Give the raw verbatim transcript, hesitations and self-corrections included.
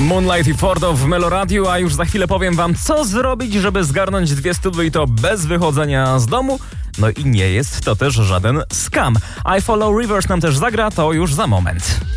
Moonlight i Fordo w Meloradiu, a już za chwilę powiem wam, co zrobić, żeby zgarnąć dwie stówy i to bez wychodzenia z domu. No i nie jest to też żaden scam. I Follow Rivers nam też zagra, to już za moment.